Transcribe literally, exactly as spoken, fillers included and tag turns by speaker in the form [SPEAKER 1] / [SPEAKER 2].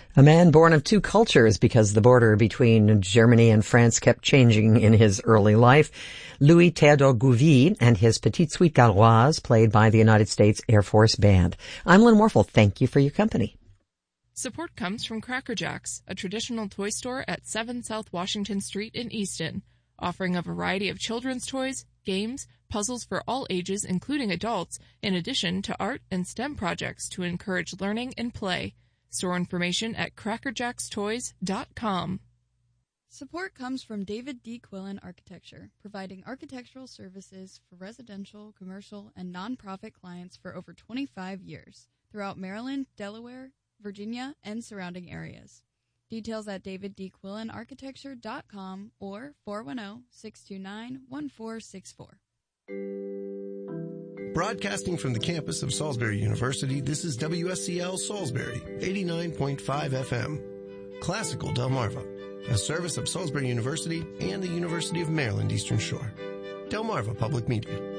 [SPEAKER 1] A man born of two cultures because the border between Germany and France kept changing in his early life. Louis Théodore Gouvy and his Petite Suite Galloise, played by the United States Air Force Band. I'm Lynn Warfel. Thank you for your company.
[SPEAKER 2] Support comes from Cracker Jacks, a traditional toy store at seven South Washington Street in Easton, offering a variety of children's toys, games, puzzles for all ages, including adults, in addition to art and STEM projects to encourage learning and play. Store information at cracker jacks toys dot com.
[SPEAKER 3] Support comes from David D. Quillen Architecture, providing architectural services for residential, commercial, and nonprofit clients for over twenty-five years throughout Maryland, Delaware, Virginia, and surrounding areas. Details at david d quillen architecture dot com or four one zero, six two nine, one four six four.
[SPEAKER 4] Broadcasting from the campus of Salisbury University, this is W S C L Salisbury, eighty-nine point five F M. Classical Delmarva, a service of Salisbury University and the University of Maryland Eastern Shore. Delmarva Public Media.